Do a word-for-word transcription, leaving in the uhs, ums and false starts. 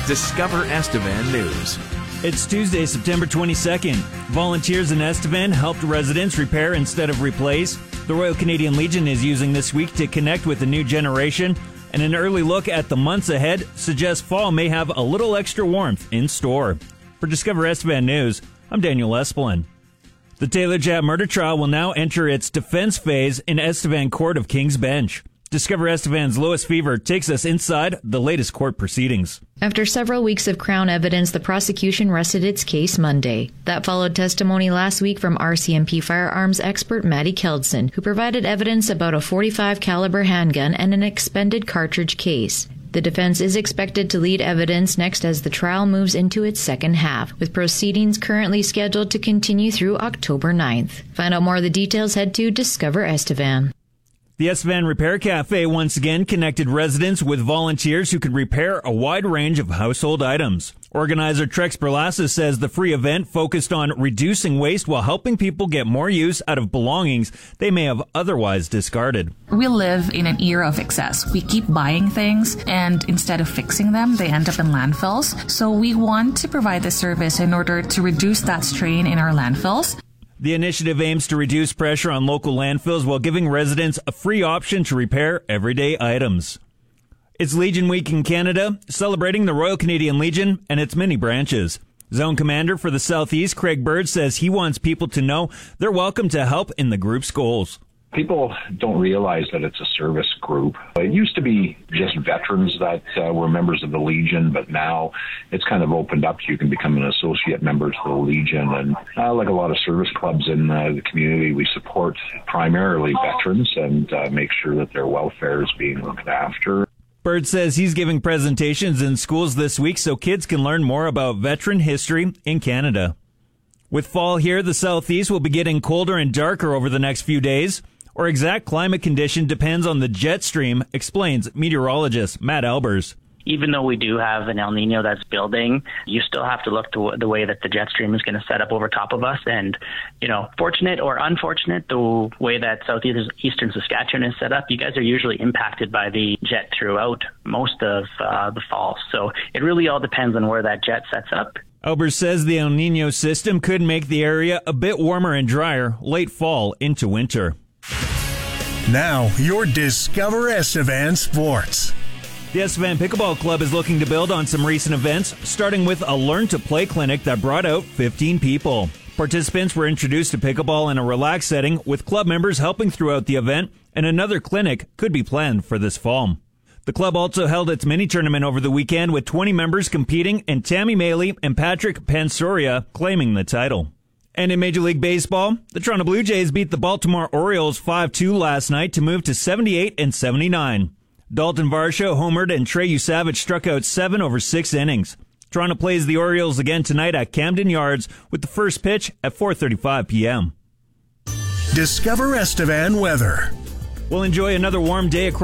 Discover Estevan News. It's Tuesday, September twenty-second. Volunteers in Estevan helped residents repair instead of replace. The Royal Canadian Legion is using this week to connect with a new generation, and an early look at the months ahead suggests fall may have a little extra warmth in store. For Discover Estevan News, I'm Daniel Esplin. The Taylor Jab murder trial will now enter its defense phase in Estevan Court of King's Bench. Discover Estevan's Lois Fever takes us inside the latest court proceedings. After several weeks of Crown evidence, the prosecution rested its case Monday. That followed testimony last week from R C M P firearms expert Maddie Keldson, who provided evidence about a forty-five caliber handgun and an expended cartridge case. The defense is expected to lead evidence next as the trial moves into its second half, with proceedings currently scheduled to continue through October ninth. Find out more of the details, head to Discover Estevan. The Estevan Repair Cafe once again connected residents with volunteers who could repair a wide range of household items. Organizer Trex Berlassa says the free event focused on reducing waste while helping people get more use out of belongings they may have otherwise discarded. We live in an era of excess. We keep buying things, and instead of fixing them, they end up in landfills. So we want to provide this service in order to reduce that strain in our landfills. The initiative aims to reduce pressure on local landfills while giving residents a free option to repair everyday items. It's Legion Week in Canada, celebrating the Royal Canadian Legion and its many branches. Zone Commander for the Southeast, Craig Bird, says he wants people to know they're welcome to help in the group's goals. People don't realize that it's a service group. It used to be just veterans that uh, were members of the Legion, but now it's kind of opened up. You can become an associate member to the Legion. And uh, like a lot of service clubs in uh, the community, we support primarily veterans and uh, make sure that their welfare is being looked after. Bird says he's giving presentations in schools this week so kids can learn more about veteran history in Canada. With fall here, the Southeast will be getting colder and darker over the next few days. Our exact climate condition depends on the jet stream, explains meteorologist Matt Albers. Even though we do have an El Nino that's building, you still have to look to the way that the jet stream is going to set up over top of us. And, you know, fortunate or unfortunate, the way that southeastern Saskatchewan is set up, you guys are usually impacted by the jet throughout most of uh, the fall. So it really all depends on where that jet sets up. Albers says the El Nino system could make the area a bit warmer and drier late fall into winter. Now, your Discover Estevan Sports. The Estevan Pickleball Club is looking to build on some recent events, starting with a Learn to Play clinic that brought out fifteen people. Participants were introduced to pickleball in a relaxed setting, with club members helping throughout the event, and another clinic could be planned for this fall. The club also held its mini-tournament over the weekend, with twenty members competing, and Tammy Maley and Patrick Pansoria claiming the title. And in Major League Baseball, the Toronto Blue Jays beat the Baltimore Orioles five two last night to move to seventy-eight and seventy-nine. Dalton Varsho homered and Trey Yusavich struck out seven over six innings. Toronto plays the Orioles again tonight at Camden Yards with the first pitch at four thirty-five p.m. Discover Estevan weather. We'll enjoy another warm day across